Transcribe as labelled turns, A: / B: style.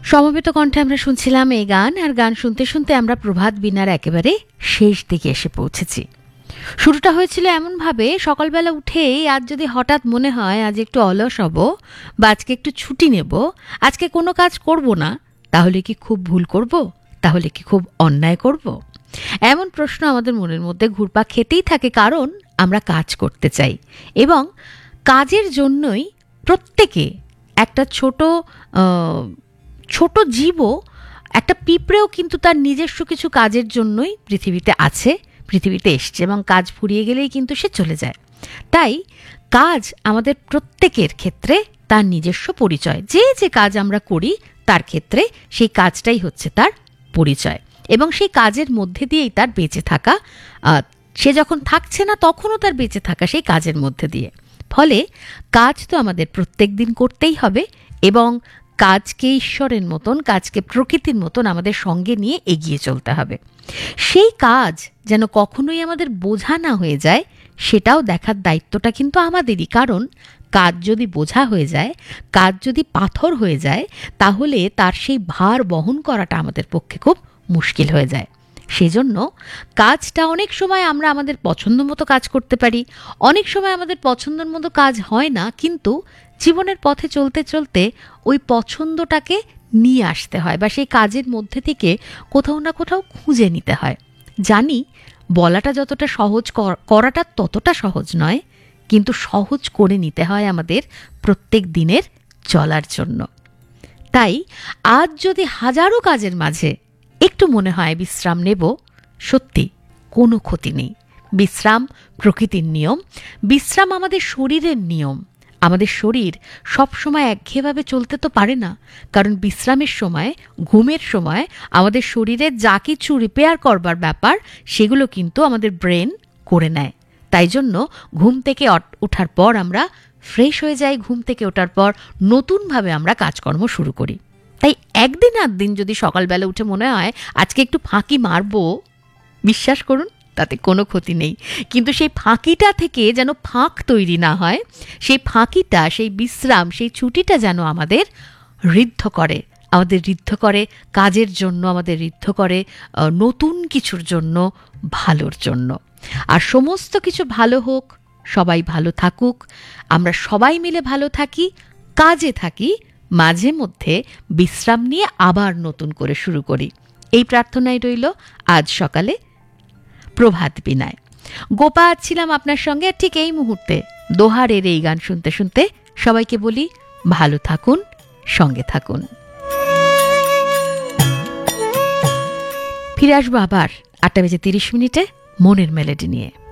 A: সমবেত কণ্ঠে আমরা শুনছিলাম এই গান, আর গান শুনতে শুনতে আমরা প্রভাত বিনার একেবারে শেষ দিকে এসে পৌঁছেছি। শুরুটা হয়েছিল এমনভাবে, সকালবেলা উঠেই আজ যদি হঠাৎ মনে হয় আজ একটু অলস হব বা আজকে একটু ছুটি নেব, আজকে কোনো কাজ করব না, তাহলে কি খুব ভুল করব? তাহলে কি খুব অন্যায় করব? এমন প্রশ্ন আমাদের মনের মধ্যে ঘুরপাক খেতেই থাকে, কারণ আমরা কাজ করতে চাই এবং কাজের জন্যই প্রত্যেকে একটা ছোট জীবও, একটা পিঁপড়েও কিন্তু তার নিজস্ব কিছু কাজের জন্যই পৃথিবীতে আছে, পৃথিবীতে এসছে, এবং কাজ ফুরিয়ে গেলেই কিন্তু সে চলে যায়। তাই কাজ আমাদের প্রত্যেকের ক্ষেত্রে তার নিজস্ব পরিচয়। যে যে কাজ আমরা করি তার ক্ষেত্রে সেই কাজটাই হচ্ছে তার পরিচয়, এবং সেই কাজের মধ্যে দিয়েই তার বেঁচে থাকা। সে যখন থাকছে না তখনও তার বেঁচে থাকা সেই কাজের মধ্যে দিয়ে। ফলে কাজ তো আমাদের প্রত্যেক দিন করতেই হবে, এবং কাজকে ঈশ্বরের মতন, কাজকে প্রকৃতির মতন আমাদের সঙ্গে নিয়ে এগিয়ে চলতে হবে। সেই কাজ যেন কখনোই আমাদের বোঝা না হয়ে যায়, সেটাও দেখার দায়িত্বটা কিন্তু আমাদেরই। কারণ কাজ যদি বোঝা হয়ে যায়, কাজ যদি পাথর হয়ে যায়, তাহলে তার সেই ভার বহন করাটা আমাদের পক্ষে খুব মুশকিল হয়ে যায়। সেজন্য কাজটা অনেক সময় আমরা আমাদের পছন্দ মতো কাজ করতে পারি, অনেক সময় আমাদের পছন্দের মতো কাজ হয় না, কিন্তু জীবনের পথে চলতে চলতে ওই পছন্দটাকে নিয়ে আসতে হয়, বা সেই কাজের মধ্যে থেকে কোথাও না কোথাও খুঁজে নিতে হয়। জানি বলাটা যতটা সহজ, করাটা ততটা সহজ নয়, কিন্তু সহজ করে নিতে হয় আমাদের প্রত্যেক দিনের চলার জন্য। তাই আজ যদি হাজারো কাজের মাঝে একটু মনে হয় বিশ্রাম নেব, সত্যি কোনো ক্ষতি নেই। বিশ্রাম প্রকৃতির নিয়ম, বিশ্রাম আমাদের শরীরের নিয়ম। আমাদের শরীর সবসময় একঘেয়েভাবে চলতে তো পারে না, কারণ বিশ্রামের সময়, ঘুমের সময় আমাদের শরীরের যা কিছু রিপেয়ার করবার ব্যাপার, সেগুলো কিন্তু আমাদের ব্রেন করে নেয়। তাই জন্য ঘুম থেকে ওঠার পর আমরা ফ্রেশ হয়ে যাই, ঘুম থেকে ওঠার পর নতুনভাবে আমরা কাজকর্ম শুরু করি। তাই একদিন আধদিন যদি সকালবেলা উঠে মনে হয় আজকে একটু ফাঁকি মারবো, বিশ্বাস করুন তাতে কোনো ক্ষতি নেই। কিন্তু সেই ফাঁকিটা থেকে যেন ফাঁক তৈরি না হয়, সেই ফাঁকিটা, সেই বিশ্রাম, সেই ছুটিটা যেন আমাদের ঋদ্ধ করে, আমাদের ঋদ্ধ করে কাজের জন্য, আমাদের ঋদ্ধ করে নতুন কিছুর জন্য, ভালোর জন্য। আর সমস্ত কিছু ভালো হোক, সবাই ভালো থাকুক, আমরা সবাই মিলে ভালো থাকি, কাজে থাকি, মাঝে মধ্যে বিশ্রাম নিয়ে আবার নতুন করে শুরু করি। এই প্রার্থনাই রইল আজ সকালে প্রভাত বিনায়। গোপা ছিলাম আপনার সঙ্গে। ঠিক এই মুহূর্তে দোহারের এই গান শুনতে শুনতে সবাইকে বলি ভালো থাকুন, সঙ্গে থাকুন। ফিরে আসবো আবার 8:30 মনের মেলেডি নিয়ে।